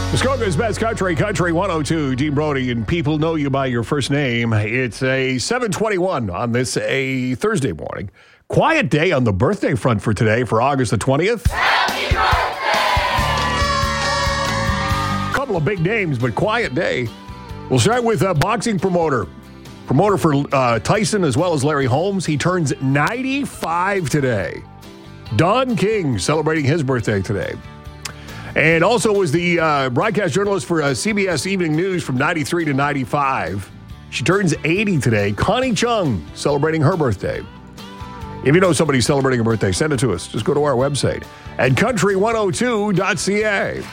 Muskoka's Best Country, Country 102, Dean Brody, and people know you by your first name. It's a 7:21 on this, a Thursday morning. Quiet day on the birthday front for today, for August the 20th. Happy birthday! A couple of big names, but quiet day. We'll start with a boxing promoter. Promoter for Tyson as well as Larry Holmes. He turns 95 today. Don King celebrating his birthday today. And also was the broadcast journalist for CBS Evening News from 93 to 95. She turns 80 today. Connie Chung celebrating her birthday. If you know somebody celebrating a birthday, send it to us. Just go to our website at country102.ca.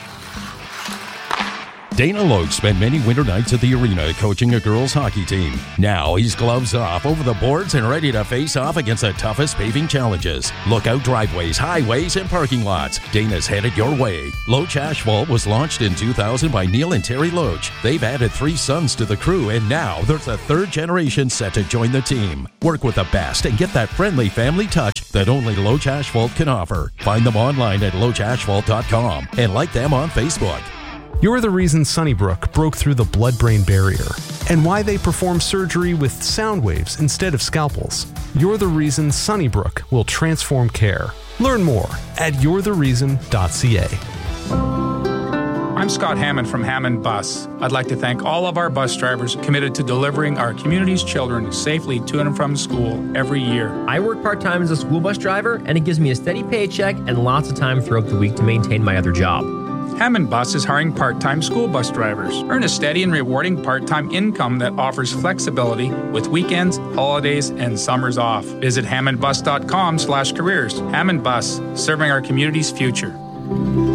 Dana Loach spent many winter nights at the arena coaching a girls' hockey team. Now he's gloves off, over the boards, and ready to face off against the toughest paving challenges. Lookout driveways, highways, and parking lots. Dana's headed your way. Loach Asphalt was launched in 2000 by Neil and Terry Loach. They've added 3 sons to the crew, and now there's a 3rd generation set to join the team. Work with the best and get that friendly family touch that only Loach Asphalt can offer. Find them online at loachasphalt.com and like them on Facebook. You're the reason Sunnybrook broke through the blood-brain barrier and why they perform surgery with sound waves instead of scalpels. You're the reason Sunnybrook will transform care. Learn more at you'rethereason.ca. I'm Scott Hammond from Hammond Bus. I'd like to thank all of our bus drivers committed to delivering our community's children safely to and from school every year. I work part-time as a school bus driver, and it gives me a steady paycheck and lots of time throughout the week to maintain my other job. Hammond Bus is hiring part-time school bus drivers. Earn a steady and rewarding part-time income that offers flexibility with weekends, holidays, and summers off. Visit hammondbus.com/careers. Hammond Bus, serving our community's future.